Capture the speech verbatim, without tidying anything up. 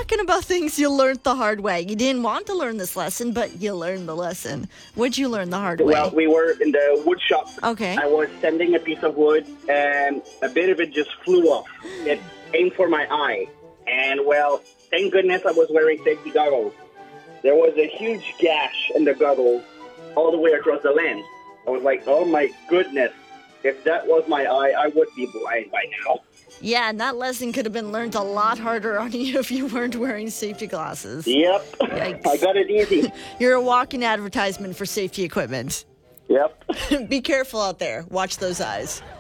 talking about things you learned the hard way. You didn't want to learn this lesson, but you learned the lesson. What'd you learn the hard way? Well, we were in the wood shop. Okay. I was sanding a piece of wood, and a bit of it just flew off. It aimed for my eye. And, well, thank goodness I was wearing safety goggles. There was a huge gash in the goggles all the way across the lens. I was like, oh, my goodness. If that was my eye, I would be blind by now. Yeah, and that lesson could have been learned a lot harder on you if you weren't wearing safety glasses. Yep. Yikes. I got it easy. You're a walking advertisement for safety equipment. Yep. Be careful out there. Watch those eyes.